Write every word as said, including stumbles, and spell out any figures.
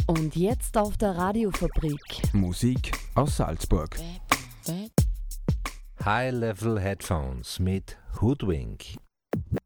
Und jetzt auf der Radiofabrik. Musik aus Salzburg. High Level Headphones mit Hoodwink.